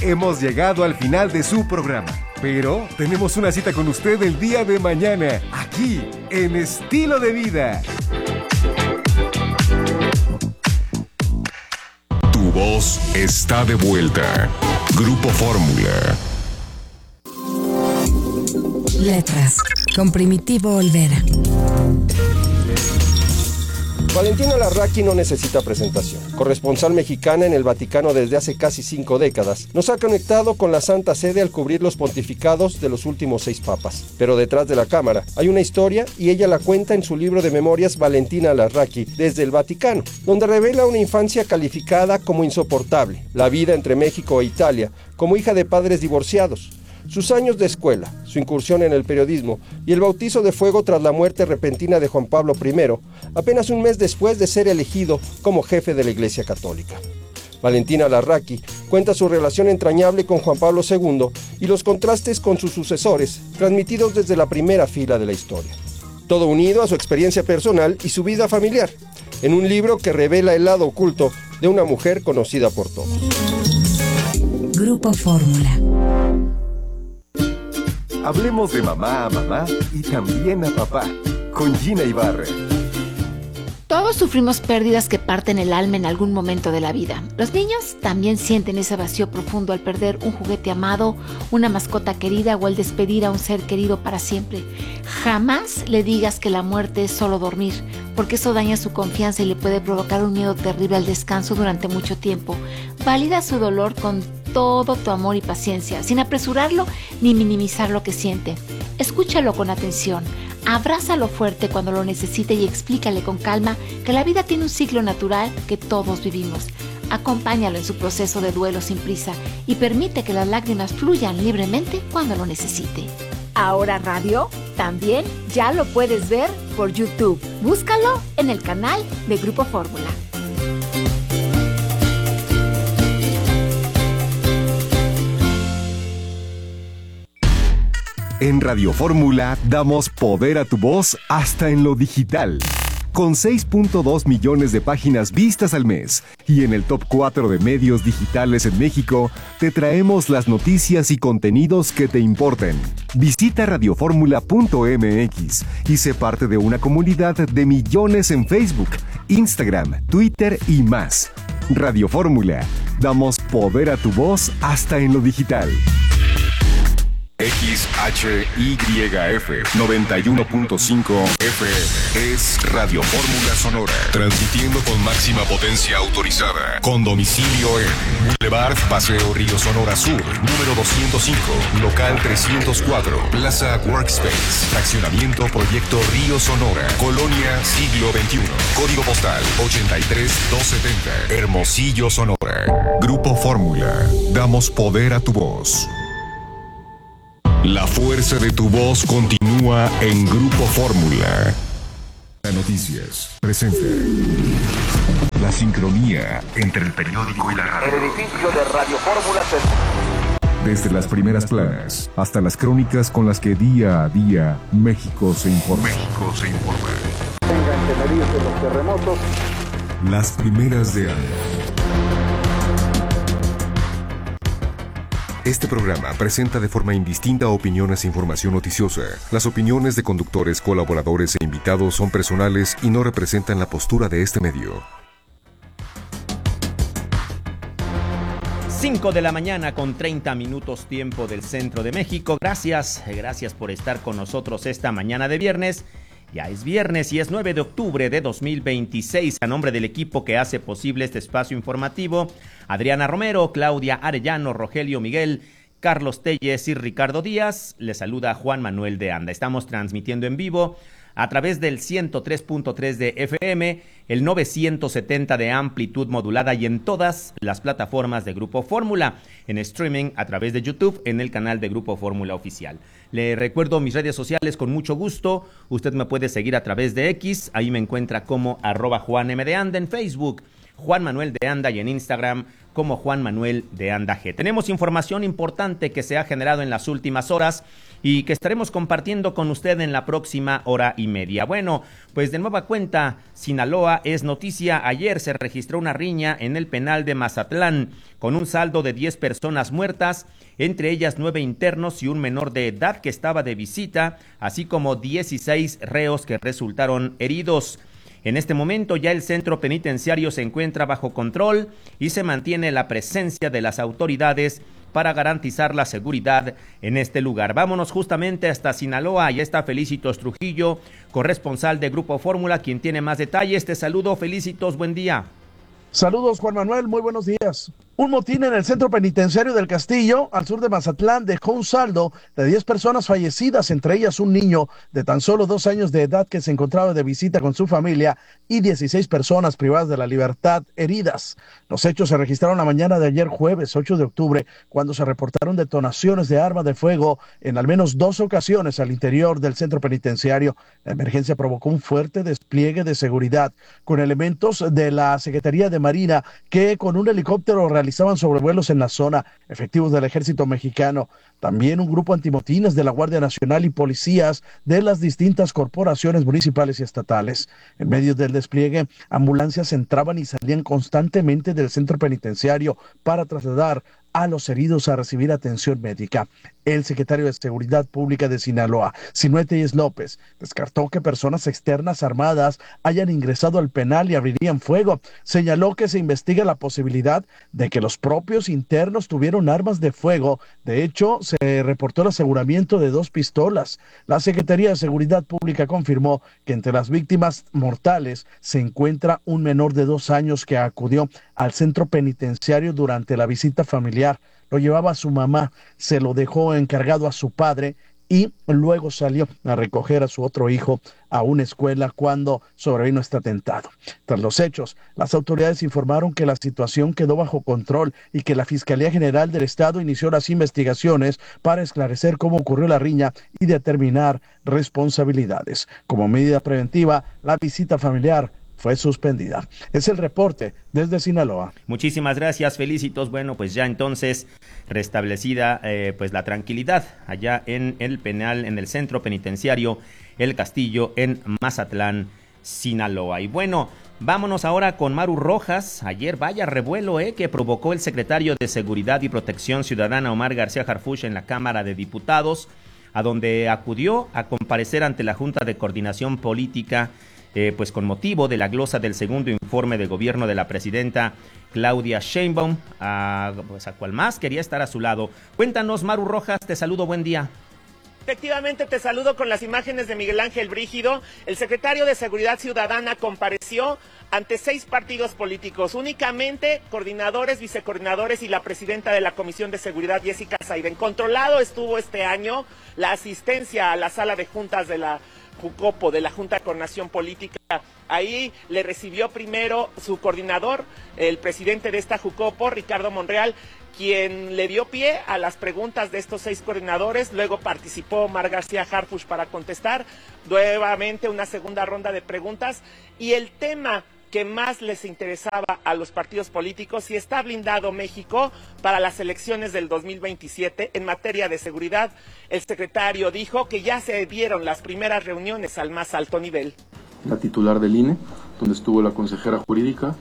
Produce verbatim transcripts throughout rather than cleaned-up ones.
hemos llegado al final de su programa. Pero tenemos una cita con usted el día de mañana, aquí, en Estilo de Vida. Tu voz está de vuelta. Grupo Fórmula. Letras, con Primitivo Olvera. Valentina Larraqui no necesita presentación. Corresponsal mexicana en el Vaticano desde hace casi cinco décadas, nos ha conectado con la Santa Sede al cubrir los pontificados de los últimos seis papas. Pero detrás de la cámara hay una historia y ella la cuenta en su libro de memorias Valentina Larraqui desde el Vaticano, donde revela una infancia calificada como insoportable, la vida entre México e Italia, como hija de padres divorciados, sus años de escuela, su incursión en el periodismo y el bautizo de fuego tras la muerte repentina de Juan Pablo primero, apenas un mes después de ser elegido como jefe de la Iglesia Católica. Valentina Larraqui cuenta su relación entrañable con Juan Pablo segundo y los contrastes con sus sucesores, transmitidos desde la primera fila de la historia. Todo unido a su experiencia personal y su vida familiar, en un libro que revela el lado oculto de una mujer conocida por todos. Grupo Fórmula. Hablemos de mamá a mamá y también a papá, con Gina Ibarra. Todos sufrimos pérdidas que parten el alma en algún momento de la vida. Los niños también sienten ese vacío profundo al perder un juguete amado, una mascota querida o al despedir a un ser querido para siempre. Jamás le digas que la muerte es solo dormir, porque eso daña su confianza y le puede provocar un miedo terrible al descanso durante mucho tiempo. Valida su dolor con todo tu amor y paciencia, sin apresurarlo ni minimizar lo que siente. Escúchalo con atención. Abrázalo fuerte cuando lo necesite y explícale con calma que la vida tiene un ciclo natural que todos vivimos. Acompáñalo en su proceso de duelo sin prisa y permite que las lágrimas fluyan libremente cuando lo necesite. Ahora Radio también ya lo puedes ver por YouTube. Búscalo en el canal de Grupo Fórmula. En Radio Fórmula damos poder a tu voz hasta en lo digital. Con seis punto dos millones de páginas vistas al mes y en el top cuatro de medios digitales en México, te traemos las noticias y contenidos que te importan. Visita radioformula punto m x y sé parte de una comunidad de millones en Facebook, Instagram, Twitter y más. Radio Fórmula, damos poder a tu voz hasta en lo digital. X H Y F noventa y uno punto cinco F M es Radio Fórmula Sonora, transmitiendo con máxima potencia autorizada, con domicilio en Boulevard Paseo Río Sonora Sur, número doscientos cinco, local trescientos cuatro, Plaza Workspace, fraccionamiento Proyecto Río Sonora, Colonia Siglo veintiuno, código postal ochenta y tres doscientos setenta, Hermosillo, Sonora. Grupo Fórmula, damos poder a tu voz. La fuerza de tu voz continúa en Grupo Fórmula. Noticias presenta la sincronía entre el periódico y la radio. El edificio de Radio Fórmula se... Desde las primeras planas hasta las crónicas con las que día a día México se informa. México se informa. Tengan que medirse los terremotos. Las primeras de año. Este programa presenta de forma indistinta opiniones e información noticiosa. Las opiniones de conductores, colaboradores e invitados son personales y no representan la postura de este medio. cinco de la mañana con treinta minutos tiempo del centro de México. Gracias, gracias por estar con nosotros esta mañana de viernes. Ya es viernes y es nueve de octubre de dos mil veintiséis. A nombre del equipo que hace posible este espacio informativo, Adriana Romero, Claudia Arellano, Rogelio Miguel, Carlos Telles y Ricardo Díaz, les saluda Juan Manuel de Anda. Estamos transmitiendo en vivo a través del ciento tres punto tres de F M, el novecientos setenta de amplitud modulada y en todas las plataformas de Grupo Fórmula, en streaming a través de YouTube en el canal de Grupo Fórmula Oficial. Le recuerdo mis redes sociales con mucho gusto. Usted me puede seguir a través de X, ahí me encuentra como arroba Juan M de Anda en Facebook, Juan Manuel de Anda y en Instagram como Juan Manuel de Anda G. Tenemos información importante que se ha generado en las últimas horas y que estaremos compartiendo con usted en la próxima hora y media. Bueno, pues de nueva cuenta, Sinaloa es noticia. Ayer se registró una riña en el penal de Mazatlán con un saldo de diez personas muertas, entre ellas nueve internos y un menor de edad que estaba de visita, así como dieciséis reos que resultaron heridos. En este momento ya el centro penitenciario se encuentra bajo control y se mantiene la presencia de las autoridades para garantizar la seguridad en este lugar. Vámonos justamente hasta Sinaloa. Ya está Felicitos Trujillo, corresponsal de Grupo Fórmula, quien tiene más detalles. Te saludo, Felicitos, buen día. Saludos, Juan Manuel, muy buenos días. Un motín en el centro penitenciario del Castillo, al sur de Mazatlán, dejó un saldo de diez personas fallecidas, entre ellas un niño de tan solo dos años de edad que se encontraba de visita con su familia y dieciséis personas privadas de la libertad heridas. Los hechos se registraron la mañana de ayer jueves ocho de octubre, cuando se reportaron detonaciones de arma de fuego en al menos dos ocasiones al interior del centro penitenciario. La emergencia provocó un fuerte despliegue de seguridad con elementos de la Secretaría de Marina que con un helicóptero realizaban sobrevuelos en la zona, efectivos del ejército mexicano, también un grupo antimotines de la Guardia Nacional y policías de las distintas corporaciones municipales y estatales. En medio del despliegue, ambulancias entraban y salían constantemente del centro penitenciario para trasladar a los heridos a recibir atención médica. El secretario de Seguridad Pública de Sinaloa, Sinué Tellez López, descartó que personas externas armadas hayan ingresado al penal y abrirían fuego. Señaló que se investiga la posibilidad de que los propios internos tuvieron armas de fuego. De hecho, se reportó el aseguramiento de dos pistolas. La Secretaría de Seguridad Pública confirmó que entre las víctimas mortales se encuentra un menor de dos años que acudió al centro penitenciario durante la visita familiar. Lo llevaba a su mamá, se lo dejó encargado a su padre y luego salió a recoger a su otro hijo a una escuela cuando sobrevino este atentado. Tras los hechos, las autoridades informaron que la situación quedó bajo control y que la Fiscalía General del Estado inició las investigaciones para esclarecer cómo ocurrió la riña y determinar responsabilidades. Como medida preventiva, la visita familiar fue suspendida. Es el reporte desde Sinaloa. Muchísimas gracias, Felicitos. Bueno, pues ya entonces restablecida eh, pues la tranquilidad allá en el penal, en el centro penitenciario El Castillo en Mazatlán, Sinaloa. Y bueno, vámonos ahora con Maru Rojas. Ayer vaya revuelo eh, que provocó el secretario de Seguridad y Protección Ciudadana Omar García Harfuch en la Cámara de Diputados, a donde acudió a comparecer ante la Junta de Coordinación Política Eh, pues con motivo de la glosa del segundo informe de gobierno de la presidenta Claudia Sheinbaum, a, pues a cual más quería estar a su lado. Cuéntanos, Maru Rojas, te saludo, buen día. Efectivamente, te saludo con las imágenes de Miguel Ángel Brígido. El secretario de Seguridad Ciudadana compareció ante seis partidos políticos, únicamente coordinadores, vicecoordinadores y la presidenta de la Comisión de Seguridad, Jessica Saiden. Controlado estuvo este año la asistencia a la sala de juntas de la Jucopo, de la Junta de Coordinación Política. Ahí le recibió primero su coordinador, el presidente de esta Jucopo, Ricardo Monreal, quien le dio pie a las preguntas de estos seis coordinadores. Luego participó Omar García Harfuch para contestar, nuevamente una segunda ronda de preguntas, y el tema que más les interesaba a los partidos políticos: si está blindado México para las elecciones del dos mil veintisiete en materia de seguridad. El secretario dijo que ya se dieron las primeras reuniones al más alto nivel. La titular del I N E, donde estuvo la consejera jurídica,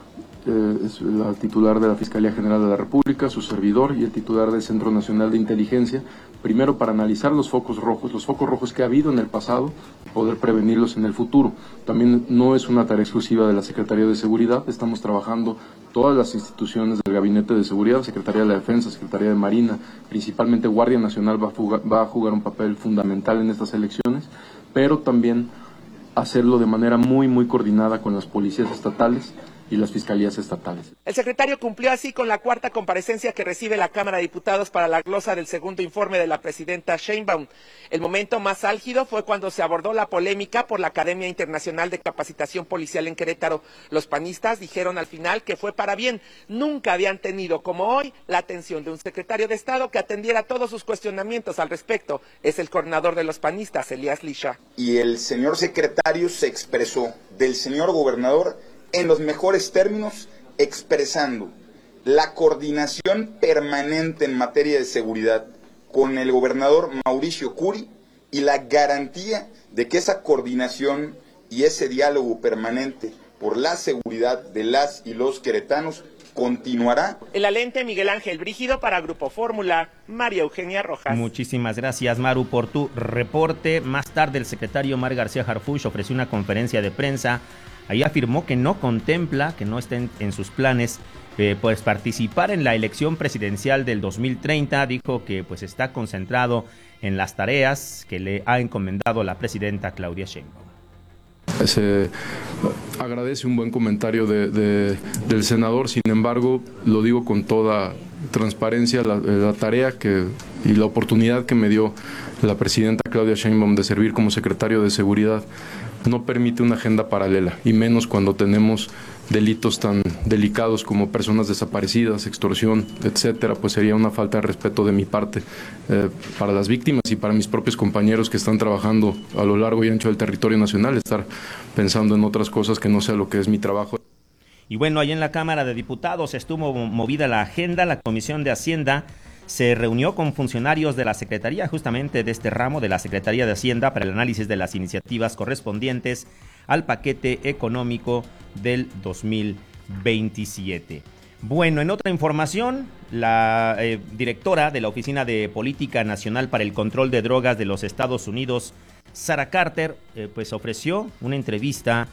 eh, es la titular de la Fiscalía General de la República, su servidor y el titular del Centro Nacional de Inteligencia, primero para analizar los focos rojos, los focos rojos que ha habido en el pasado, poder prevenirlos en el futuro. También no es una tarea exclusiva de la Secretaría de Seguridad, estamos trabajando todas las instituciones del Gabinete de Seguridad, Secretaría de la Defensa, Secretaría de Marina, principalmente Guardia Nacional va a jugar, va a jugar un papel fundamental en estas elecciones, pero también hacerlo de manera muy, muy coordinada con las policías estatales y las fiscalías estatales. El secretario cumplió así con la cuarta comparecencia que recibe la Cámara de Diputados para la glosa del segundo informe de la presidenta Sheinbaum. El momento más álgido fue cuando se abordó la polémica por la Academia Internacional de Capacitación Policial en Querétaro. Los panistas dijeron al final que fue para bien. Nunca habían tenido como hoy la atención de un secretario de Estado que atendiera todos sus cuestionamientos al respecto. Es el coordinador de los panistas, Elías Lisha. Y el señor secretario se expresó del señor gobernador en los mejores términos, expresando la coordinación permanente en materia de seguridad con el gobernador Mauricio Curi y la garantía de que esa coordinación y ese diálogo permanente por la seguridad de las y los queretanos continuará. El alente Miguel Ángel Brígido para Grupo Fórmula, María Eugenia Rojas. Muchísimas gracias, Maru, por tu reporte. Más tarde el secretario Omar García Harfuch ofreció una conferencia de prensa. Ahí afirmó que no contempla, que no está en, en sus planes eh, pues participar en la elección presidencial del dos mil treinta. Dijo que pues está concentrado en las tareas que le ha encomendado la presidenta Claudia Sheinbaum. Se agradece un buen comentario de, de, del senador, sin embargo, lo digo con toda transparencia, la, la tarea que y la oportunidad que me dio la presidenta Claudia Sheinbaum de servir como secretario de Seguridad no permite una agenda paralela, y menos cuando tenemos delitos tan delicados como personas desaparecidas, extorsión, etcétera. Pues sería una falta de respeto de mi parte eh, para las víctimas y para mis propios compañeros que están trabajando a lo largo y ancho del territorio nacional, estar pensando en otras cosas que no sea lo que es mi trabajo. Y bueno, ahí en la Cámara de Diputados estuvo movida la agenda. La Comisión de Hacienda se reunió con funcionarios de la Secretaría, justamente de este ramo de la Secretaría de Hacienda, para el análisis de las iniciativas correspondientes al paquete económico del dos mil veintisiete. Bueno, en otra información, la eh, directora de la Oficina de Política Nacional para el Control de Drogas de los Estados Unidos, Sarah Carter, eh, pues ofreció una entrevista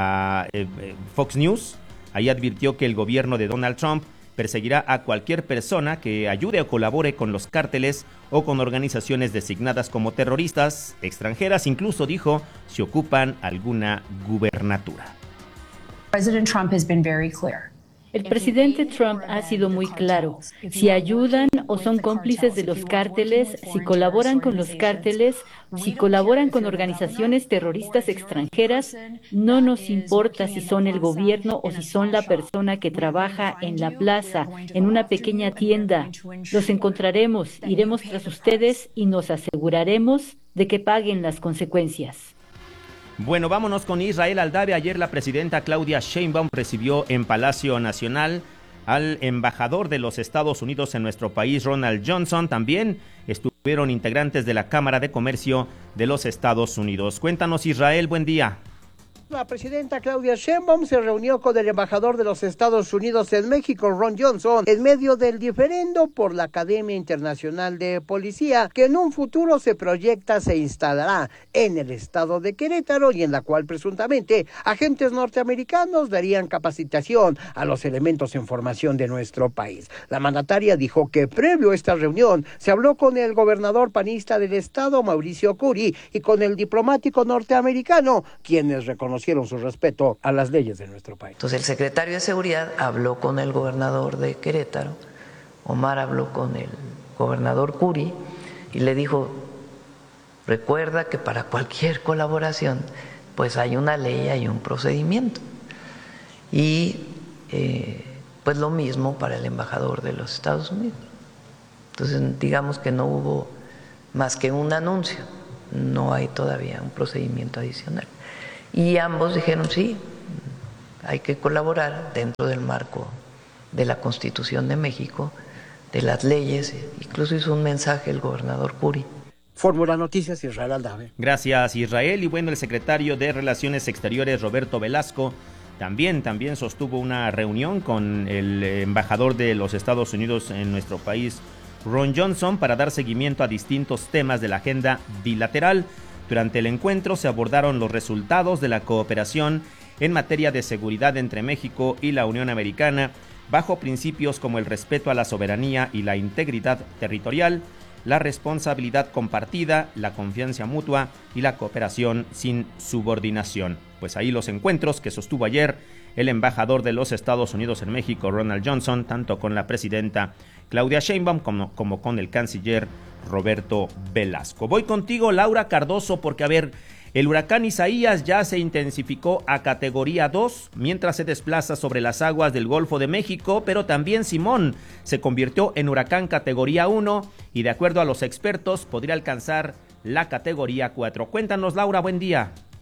a eh, Fox News. Ahí advirtió que el gobierno de Donald Trump perseguirá a cualquier persona que ayude o colabore con los cárteles o con organizaciones designadas como terroristas extranjeras, incluso dijo, si ocupan alguna gubernatura. President Trump has been very clear. El presidente Trump ha sido muy claro. Si ayudan o son cómplices de los cárteles, si colaboran con los cárteles, si colaboran con organizaciones terroristas extranjeras, no nos importa si son el gobierno o si son la persona que trabaja en la plaza, en una pequeña tienda. Los encontraremos, iremos tras ustedes y nos aseguraremos de que paguen las consecuencias. Bueno, vámonos con Israel Aldave. Ayer la presidenta Claudia Sheinbaum recibió en Palacio Nacional al embajador de los Estados Unidos en nuestro país, Ronald Johnson. También estuvieron integrantes de la Cámara de Comercio de los Estados Unidos. Cuéntanos, Israel, buen día. La presidenta Claudia Sheinbaum se reunió con el embajador de los Estados Unidos en México, Ron Johnson, en medio del diferendo por la Academia Internacional de Policía, que en un futuro se proyecta se instalará en el estado de Querétaro y en la cual presuntamente agentes norteamericanos darían capacitación a los elementos en formación de nuestro país. La mandataria dijo que previo a esta reunión se habló con el gobernador panista del estado, Mauricio Curi, y con el diplomático norteamericano, quienes reconocieron su respeto a las leyes de nuestro país. Entonces el secretario de Seguridad habló con el gobernador de Querétaro, Omar habló con el gobernador Curi y le dijo, recuerda que para cualquier colaboración pues hay una ley, hay un procedimiento. Y eh, pues lo mismo para el embajador de los Estados Unidos. Entonces digamos que no hubo más que un anuncio, no hay todavía un procedimiento adicional. Y ambos dijeron, sí, hay que colaborar dentro del marco de la Constitución de México, de las leyes, incluso hizo un mensaje el gobernador Curi. Fórmula Noticias, Israel Aldave. Gracias, Israel. Y bueno, el secretario de Relaciones Exteriores, Roberto Velasco, también, también sostuvo una reunión con el embajador de los Estados Unidos en nuestro país, Ron Johnson, para dar seguimiento a distintos temas de la agenda bilateral. Durante el encuentro se abordaron los resultados de la cooperación en materia de seguridad entre México y la Unión Americana, bajo principios como el respeto a la soberanía y la integridad territorial, la responsabilidad compartida, la confianza mutua y la cooperación sin subordinación. Pues ahí los encuentros que sostuvo ayer el embajador de los Estados Unidos en México, Ronald Johnson, tanto con la presidenta Claudia Sheinbaum como, como con el canciller Roberto Velasco. Voy contigo, Laura Cardoso, porque a ver, el huracán Isaías ya se intensificó a categoría dos mientras se desplaza sobre las aguas del Golfo de México, pero también Simón se convirtió en huracán categoría uno y de acuerdo a los expertos podría alcanzar la categoría cuatro. Cuéntanos, Laura, buen día.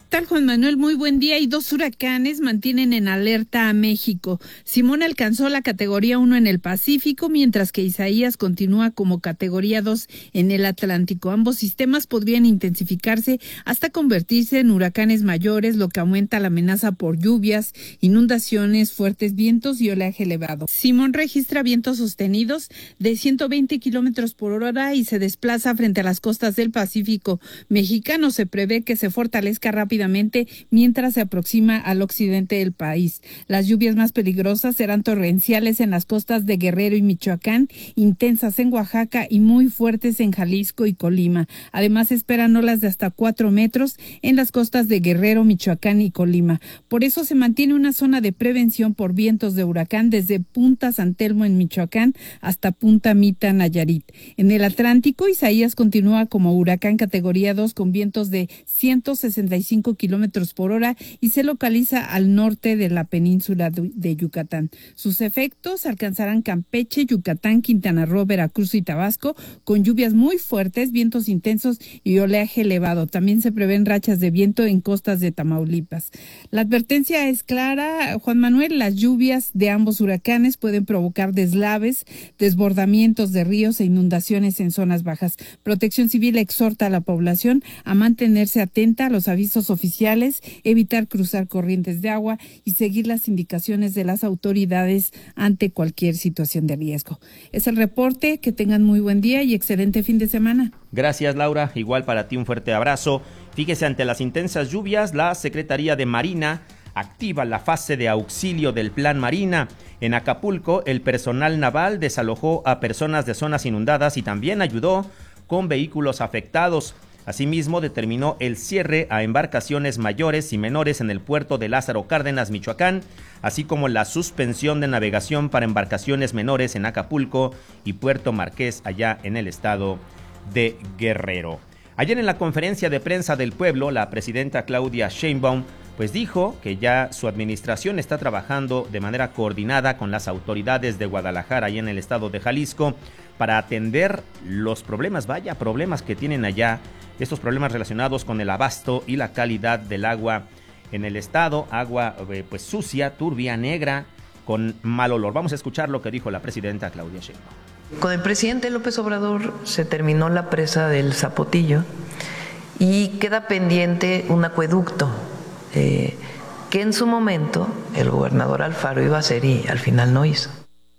¿Qué tal, Juan Manuel? Muy buen día. Y dos huracanes mantienen en alerta a México. Simón alcanzó la categoría uno en el Pacífico, mientras que Isaías continúa como categoría dos en el Atlántico. Ambos sistemas podrían intensificarse hasta convertirse en huracanes mayores, lo que aumenta la amenaza por lluvias, inundaciones, fuertes vientos y oleaje elevado. Simón registra vientos sostenidos de ciento veinte kilómetros por hora y se desplaza frente a las costas del Pacífico mexicano. Se prevé que se fortalezca rápidamente mientras se aproxima al occidente del país. Las lluvias más peligrosas serán torrenciales en las costas de Guerrero y Michoacán, intensas en Oaxaca y muy fuertes en Jalisco y Colima. Además, se esperan olas de hasta cuatro metros en las costas de Guerrero, Michoacán y Colima. Por eso se mantiene una zona de prevención por vientos de huracán desde Punta San Telmo en Michoacán hasta Punta Mita, Nayarit. En el Atlántico, Isaías continúa como huracán categoría dos con vientos de ciento sesenta y cinco kilómetros por hora y se localiza al norte de la península de Yucatán. Sus efectos alcanzarán Campeche, Yucatán, Quintana Roo, Veracruz y Tabasco, con lluvias muy fuertes, vientos intensos y oleaje elevado. También se prevén rachas de viento en costas de Tamaulipas. La advertencia es clara, Juan Manuel: las lluvias de ambos huracanes pueden provocar deslaves, desbordamientos de ríos e inundaciones en zonas bajas. Protección Civil exhorta a la población a mantenerse atenta a los avisos oficiales, evitar cruzar corrientes de agua y seguir las indicaciones de las autoridades ante cualquier situación de riesgo. Es el reporte. Que tengan muy buen día y excelente fin de semana. Gracias, Laura. Igual para ti, un fuerte abrazo. Fíjese, ante las intensas lluvias, la Secretaría de Marina activa la fase de auxilio del Plan Marina. En Acapulco, el personal naval desalojó a personas de zonas inundadas y también ayudó con vehículos afectados. Asimismo, determinó el cierre a embarcaciones mayores y menores en el puerto de Lázaro Cárdenas, Michoacán, así como la suspensión de navegación para embarcaciones menores en Acapulco y Puerto Marqués, allá en el estado de Guerrero. Ayer en la conferencia de prensa del pueblo, la presidenta Claudia Sheinbaum pues dijo que ya su administración está trabajando de manera coordinada con las autoridades de Guadalajara y en el estado de Jalisco para atender los problemas, vaya problemas que tienen allá, estos problemas relacionados con el abasto y la calidad del agua en el estado, agua eh, pues sucia, turbia, negra, con mal olor. Vamos a escuchar lo que dijo la presidenta Claudia Sheinbaum. Con el presidente López Obrador se terminó la presa del Zapotillo y queda pendiente un acueducto eh, que en su momento el gobernador Alfaro iba a hacer y al final no hizo.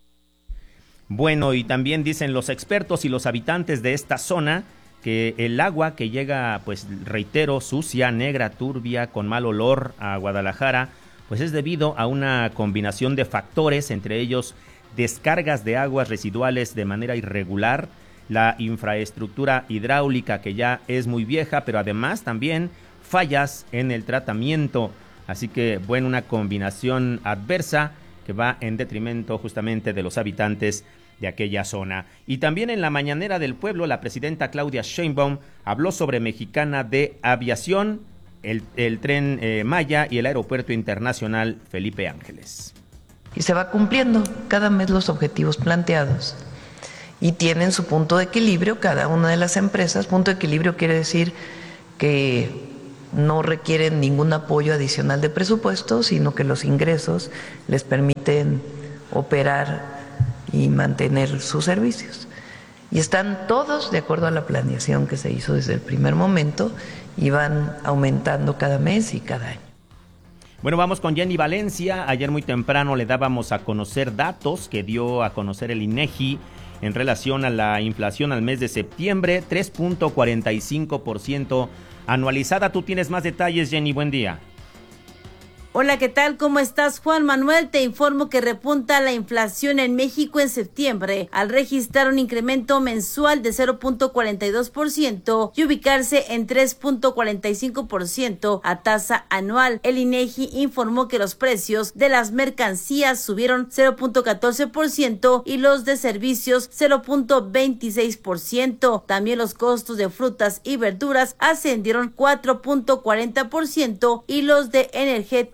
Bueno, y también dicen los expertos y los habitantes de esta zona que el agua que llega, pues reitero, sucia, negra, turbia, con mal olor a Guadalajara, pues es debido a una combinación de factores, entre ellos descargas de aguas residuales de manera irregular, la infraestructura hidráulica que ya es muy vieja, pero además también fallas en el tratamiento. Así que, bueno, una combinación adversa que va en detrimento justamente de los habitantes de aquella zona. Y también en la mañanera del pueblo, la presidenta Claudia Sheinbaum habló sobre Mexicana de Aviación, el, el tren eh, Maya y el aeropuerto internacional Felipe Ángeles. Y se va cumpliendo cada mes los objetivos planteados y tienen su punto de equilibrio cada una de las empresas. Punto de equilibrio quiere decir que no requieren ningún apoyo adicional de presupuesto, sino que los ingresos les permiten operar y mantener sus servicios. Y están todos de acuerdo a la planeación que se hizo desde el primer momento y van aumentando cada mes y cada año. Bueno, vamos con Jenny Valencia. Ayer muy temprano le dábamos a conocer datos que dio a conocer el INEGI en relación a la inflación al mes de septiembre, tres punto cuarenta y cinco por ciento anualizada. Tú tienes más detalles, Jenny, buen día. Hola, ¿qué tal? ¿Cómo estás, Juan Manuel? Te informo que repunta la inflación en México en septiembre, al registrar un incremento mensual de cero punto cuarenta y dos por ciento y ubicarse en tres punto cuarenta y cinco por ciento a tasa anual. El INEGI informó que los precios de las mercancías subieron cero punto catorce por ciento y los de servicios cero punto veintiséis por ciento. También los costos de frutas y verduras ascendieron cuatro punto cuarenta por ciento y los de energéticos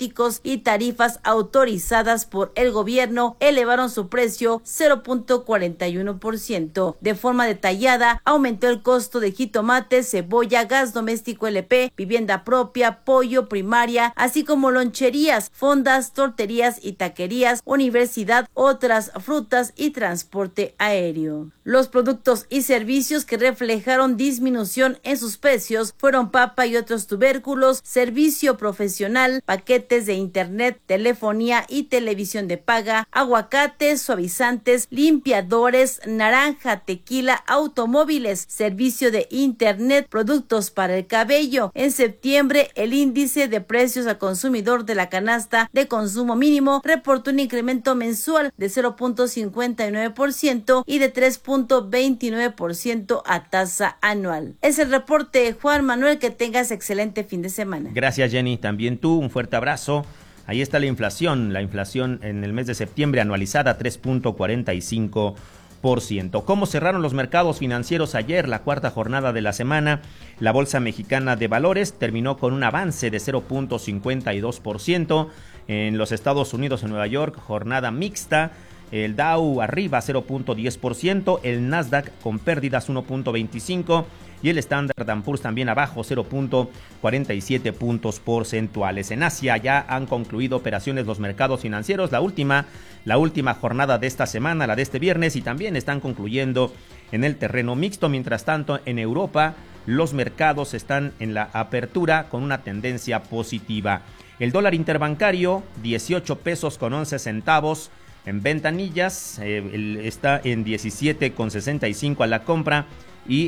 energéticos y tarifas autorizadas por el gobierno elevaron su precio cero punto cuarenta y uno por ciento. De forma detallada, aumentó el costo de jitomate, cebolla, gas doméstico L P, vivienda propia, pollo, primaria, así como loncherías, fondas, torterías y taquerías, universidad, otras frutas y transporte aéreo. Los productos y servicios que reflejaron disminución en sus precios fueron papa y otros tubérculos, servicio profesional, paquetes de internet, telefonía y televisión de paga, aguacates, suavizantes, limpiadores, naranja, tequila, automóviles, servicio de internet, productos para el cabello. En septiembre, el índice de precios al consumidor de la canasta de consumo mínimo reportó un incremento mensual de cero punto cincuenta y nueve por ciento y de tres punto veintinueve por ciento a tasa anual. Es el reporte, Juan Manuel, que tengas excelente fin de semana. Gracias, Jenny, también tú, un fuerte abrazo. Ahí está la inflación, la inflación en el mes de septiembre anualizada tres punto cuarenta y cinco por ciento. ¿Cómo cerraron los mercados financieros ayer, la cuarta jornada de la semana? La Bolsa Mexicana de Valores terminó con un avance de cero punto cincuenta y dos por ciento. En los Estados Unidos, en Nueva York, jornada mixta. El Dow arriba cero punto diez por ciento, el Nasdaq con pérdidas uno punto veinticinco y el Standard and Poor's también abajo cero punto cuarenta y siete puntos porcentuales. En Asia ya han concluido operaciones los mercados financieros, la última, la última jornada de esta semana, la de este viernes, y también están concluyendo en el terreno mixto. Mientras tanto, en Europa los mercados están en la apertura con una tendencia positiva. El dólar interbancario, dieciocho pesos con once centavos. En ventanillas eh, el, está en diecisiete con sesenta y cinco a la compra y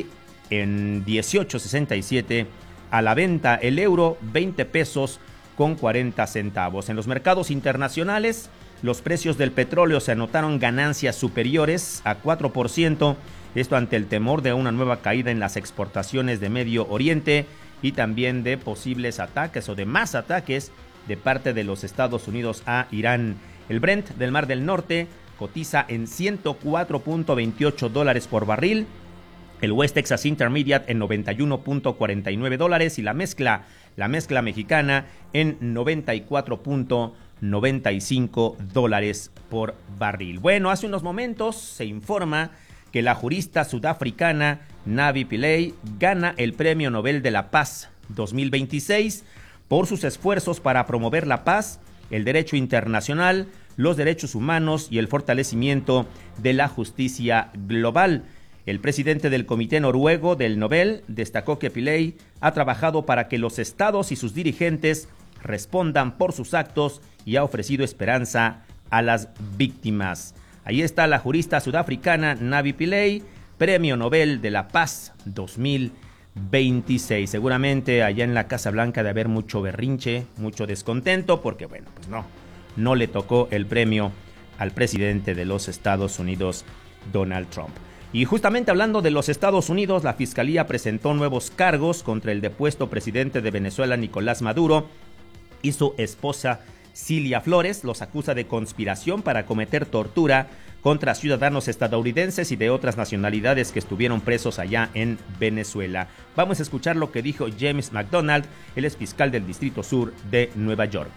en dieciocho sesenta y siete a la venta. El euro, veinte pesos con cuarenta centavos. En los mercados internacionales, los precios del petróleo se anotaron ganancias superiores a cuatro por ciento. Esto ante el temor de una nueva caída en las exportaciones de Medio Oriente y también de posibles ataques o de más ataques de parte de los Estados Unidos a Irán. El Brent del Mar del Norte cotiza en ciento cuatro punto veintiocho dólares por barril, el West Texas Intermediate en noventa y uno punto cuarenta y nueve dólares y la mezcla, la mezcla mexicana en noventa y cuatro punto noventa y cinco dólares por barril. Bueno, hace unos momentos se informa que la jurista sudafricana Navi Pillay gana el Premio Nobel de la Paz dos mil veintiséis por sus esfuerzos para promover la paz, el derecho internacional, los derechos humanos y el fortalecimiento de la justicia global. El presidente del Comité Noruego del Nobel destacó que Pillay ha trabajado para que los estados y sus dirigentes respondan por sus actos y ha ofrecido esperanza a las víctimas. Ahí está la jurista sudafricana Navi Pillay, Premio Nobel de la Paz dos mil veintiséis. Seguramente allá en la Casa Blanca de haber mucho berrinche, mucho descontento, porque bueno, pues no, no le tocó el premio al presidente de los Estados Unidos, Donald Trump. Y justamente hablando de los Estados Unidos, la Fiscalía presentó nuevos cargos contra el depuesto presidente de Venezuela, Nicolás Maduro, y su esposa, Cilia Flores. Los acusa de conspiración para cometer tortura contra ciudadanos estadounidenses y de otras nacionalidades que estuvieron presos allá en Venezuela. Vamos a escuchar lo que dijo James McDonald, él es fiscal del Distrito Sur de Nueva York.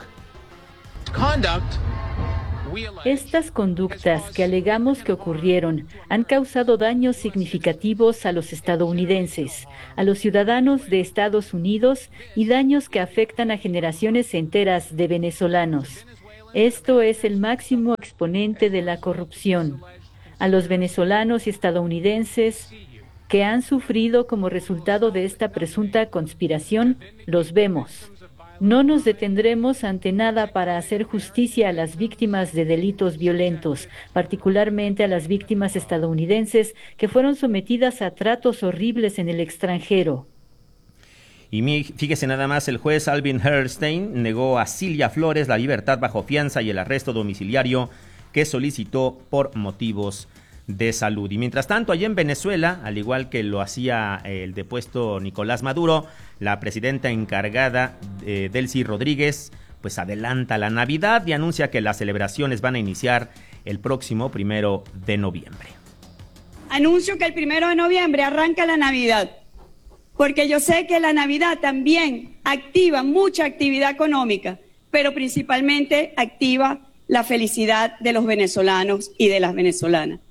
Estas conductas que alegamos que ocurrieron han causado daños significativos a los estadounidenses, a los ciudadanos de Estados Unidos y daños que afectan a generaciones enteras de venezolanos. Esto es el máximo exponente de la corrupción. A los venezolanos y estadounidenses que han sufrido como resultado de esta presunta conspiración, los vemos. No nos detendremos ante nada para hacer justicia a las víctimas de delitos violentos, particularmente a las víctimas estadounidenses que fueron sometidas a tratos horribles en el extranjero. Y fíjese nada más, el juez Alvin Herstein negó a Cilia Flores la libertad bajo fianza y el arresto domiciliario que solicitó por motivos de salud. Y mientras tanto, allá en Venezuela, al igual que lo hacía el depuesto Nicolás Maduro, la presidenta encargada, eh, Delcy Rodríguez, pues adelanta la Navidad y anuncia que las celebraciones van a iniciar el próximo primero de noviembre. Anuncio que el primero de noviembre arranca la Navidad, porque yo sé que la Navidad también activa mucha actividad económica pero principalmente activa la felicidad de los venezolanos y de las venezolanas.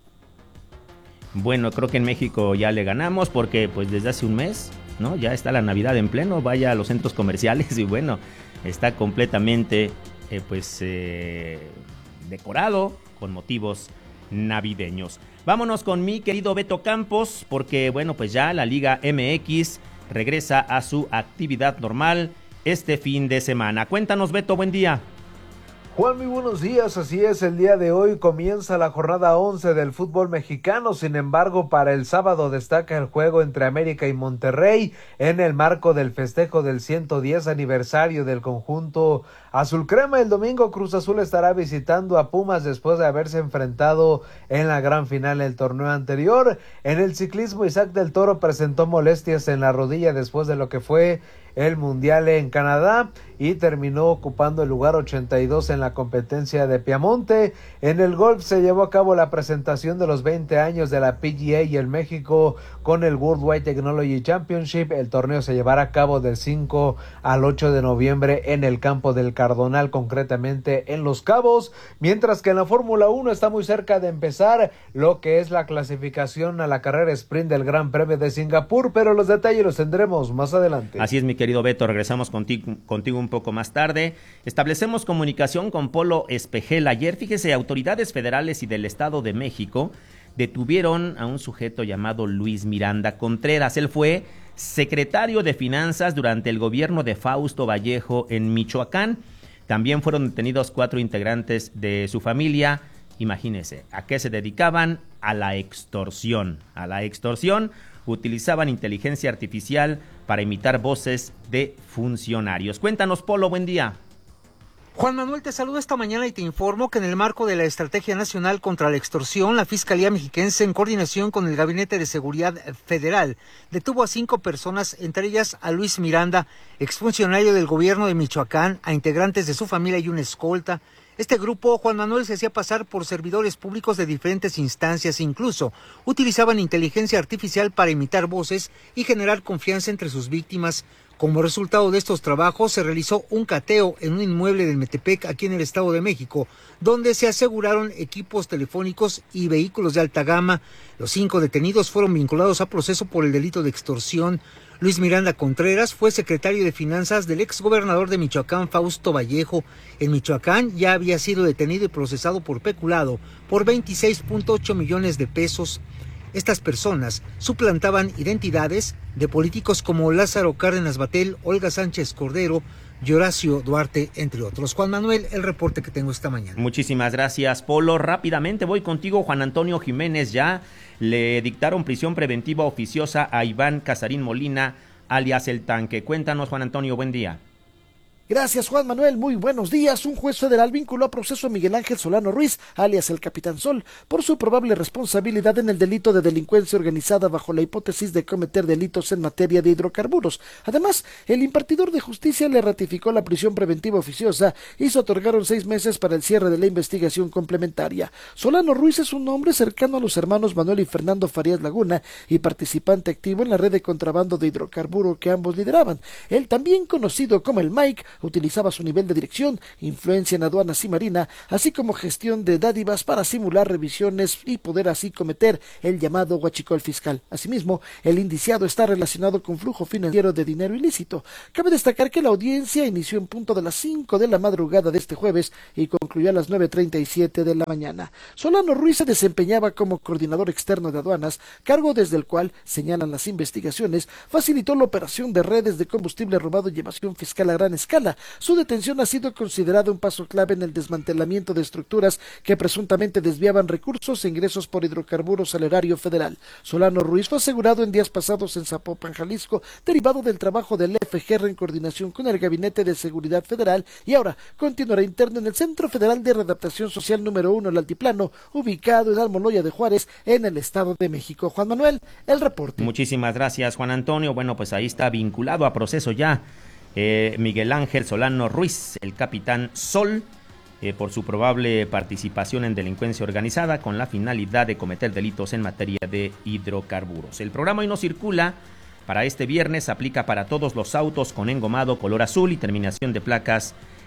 Bueno, creo que en México ya le ganamos porque pues desde hace un mes, ¿no? Ya está la Navidad en pleno, vaya a los centros comerciales y bueno, está completamente eh, pues eh, decorado con motivos navideños. Vámonos con mi querido Beto Campos porque bueno, pues ya la Liga M X regresa a su actividad normal este fin de semana. Cuéntanos, Beto, buen día. Juan, muy buenos días, así es, el día de hoy comienza la jornada once del fútbol mexicano, sin embargo para el sábado destaca el juego entre América y Monterrey en el marco del festejo del ciento diez aniversario del conjunto azul crema. El domingo Cruz Azul estará visitando a Pumas después de haberse enfrentado en la gran final del torneo anterior. En el ciclismo Isaac del Toro presentó molestias en la rodilla después de lo que fue el Mundial en Canadá y terminó ocupando el lugar ochenta y dos en la competencia de Piamonte. En el golf se llevó a cabo la presentación de los veinte años de la P G A y el México con el Worldwide Technology Championship. El torneo se llevará a cabo del cinco al ocho de noviembre en el campo del Cardonal, concretamente en Los Cabos, mientras que en la Fórmula uno está muy cerca de empezar lo que es la clasificación a la carrera sprint del Gran Premio de Singapur, pero los detalles los tendremos más adelante. Así es, mi querido Beto, regresamos contigo, contigo un poco más tarde. Establecemos comunicación con Polo Espejel. Ayer, fíjese, autoridades federales y del Estado de México detuvieron a un sujeto llamado Luis Miranda Contreras. Él fue secretario de Finanzas durante el gobierno de Fausto Vallejo en Michoacán. También fueron detenidos cuatro integrantes de su familia. Imagínese, ¿a qué se dedicaban? A la extorsión. A la extorsión. Utilizaban inteligencia artificial para imitar voces de funcionarios. Cuéntanos, Polo, buen día. Juan Manuel, te saludo esta mañana y te informo que en el marco de la Estrategia Nacional contra la Extorsión, la Fiscalía Mexiquense, en coordinación con el Gabinete de Seguridad Federal, detuvo a cinco personas, entre ellas a Luis Miranda, exfuncionario del gobierno de Michoacán, a integrantes de su familia y una escolta. Este grupo, Juan Manuel, se hacía pasar por servidores públicos de diferentes instancias, incluso utilizaban inteligencia artificial para imitar voces y generar confianza entre sus víctimas. Como resultado de estos trabajos, se realizó un cateo en un inmueble del Metepec, aquí en el Estado de México, donde se aseguraron equipos telefónicos y vehículos de alta gama. Los cinco detenidos fueron vinculados a proceso por el delito de extorsión. Luis Miranda Contreras fue secretario de Finanzas del exgobernador de Michoacán, Fausto Vallejo. En Michoacán ya había sido detenido y procesado por peculado por veintiséis punto ocho millones de pesos. Estas personas suplantaban identidades de políticos como Lázaro Cárdenas Batel, Olga Sánchez Cordero y Horacio Duarte, entre otros. Juan Manuel, el reporte que tengo esta mañana. Muchísimas gracias, Polo. Rápidamente voy contigo, Juan Antonio Jiménez. Ya le dictaron prisión preventiva oficiosa a Iván Casarín Molina, alias El Tanque. Cuéntanos, Juan Antonio, buen día. Gracias, Juan Manuel, muy buenos días. Un juez federal vinculó a proceso a Miguel Ángel Solano Ruiz, alias el Capitán Sol, por su probable responsabilidad en el delito de delincuencia organizada bajo la hipótesis de cometer delitos en materia de hidrocarburos. Además, el impartidor de justicia le ratificó la prisión preventiva oficiosa y se otorgaron seis meses para el cierre de la investigación complementaria. Solano Ruiz es un hombre cercano a los hermanos Manuel y Fernando Farías Laguna y participante activo en la red de contrabando de hidrocarburo que ambos lideraban. Él, también conocido como el Mike, utilizaba su nivel de dirección, influencia en aduanas y marina, así como gestión de dádivas para simular revisiones y poder así cometer el llamado huachicol fiscal. Asimismo, el indiciado está relacionado con flujo financiero de dinero ilícito. Cabe destacar que la audiencia inició en punto de las cinco de la madrugada de este jueves y concluyó a las nueve treinta y siete de la mañana. Solano Ruiz se desempeñaba como coordinador externo de aduanas, cargo desde el cual, señalan las investigaciones, facilitó la operación de redes de combustible robado y evasión fiscal a gran escala. Su detención ha sido considerada un paso clave en el desmantelamiento de estructuras que presuntamente desviaban recursos e ingresos por hidrocarburos al erario federal. Solano Ruiz fue asegurado en días pasados en Zapopan, Jalisco, derivado del trabajo del F G R en coordinación con el Gabinete de Seguridad Federal, y ahora continuará interno en el Centro Federal de Readaptación Social número uno, el Altiplano, ubicado en Almoloya de Juárez, en el Estado de México. Juan Manuel, el reporte. Muchísimas gracias, Juan Antonio. Bueno, pues ahí está vinculado a proceso ya Eh, Miguel Ángel Solano Ruiz, el Capitán Sol, eh, por su probable participación en delincuencia organizada con la finalidad de cometer delitos en materia de hidrocarburos. El programa Hoy No Circula para este viernes aplica para todos los autos con engomado color azul y terminación de placas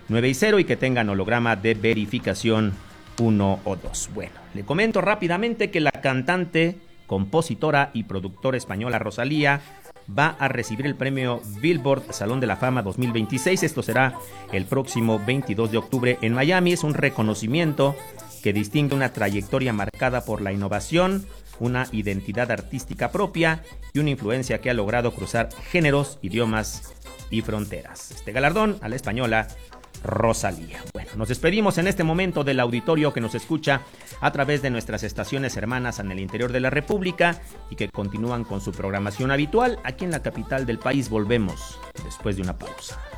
nueve y cero y que tengan holograma de verificación uno o dos. Bueno, le comento rápidamente que la cantante, compositora y productora española Rosalía va a recibir el premio Billboard Salón de la Fama dos mil veintiséis. Esto será el próximo veintidós de octubre en Miami. Es un reconocimiento que distingue una trayectoria marcada por la innovación, una identidad artística propia y una influencia que ha logrado cruzar géneros, idiomas y fronteras. Este galardón a la española Rosalía. Bueno, nos despedimos en este momento del auditorio que nos escucha a través de nuestras estaciones hermanas en el interior de la República y que continúan con su programación habitual. Aquí en la capital del país volvemos después de una pausa.